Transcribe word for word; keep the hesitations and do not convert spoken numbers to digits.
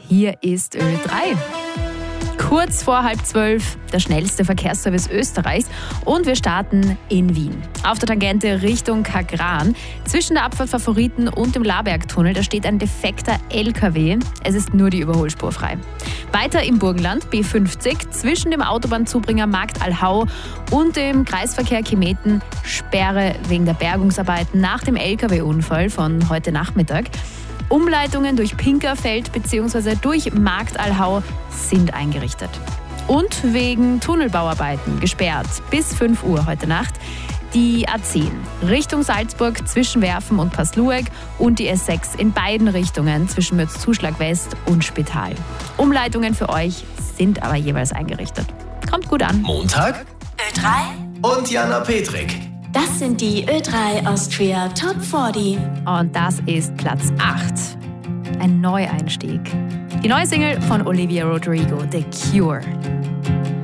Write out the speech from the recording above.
Hier ist Ö drei. Kurz vor halb zwölf, der schnellste Verkehrsservice Österreichs, und wir starten in Wien. Auf der Tangente Richtung Kagran, zwischen der Abfahrt Favoriten und dem Labergtunnel, da steht ein defekter L K W. Es ist nur die Überholspur frei. Weiter im Burgenland, B fünfzig, zwischen dem Autobahnzubringer Markt Alhau und dem Kreisverkehr Chemeten, Sperre wegen der Bergungsarbeiten nach dem L K W-Unfall von heute Nachmittag. Umleitungen durch Pinkerfeld bzw. durch Markt Alhau sind eingerichtet. Und wegen Tunnelbauarbeiten gesperrt bis fünf Uhr heute Nacht die A zehn Richtung Salzburg zwischen Werfen und Paslueg und die S sechs in beiden Richtungen zwischen Mürzzuschlag West und Spital. Umleitungen für euch sind aber jeweils eingerichtet. Kommt gut an. Montag Ö drei und Jana Petrik. Das sind die Ö drei Austria Top vierzig. Und das ist Platz acht. Ein Neueinstieg. Die neue Single von Olivia Rodrigo, The Cure.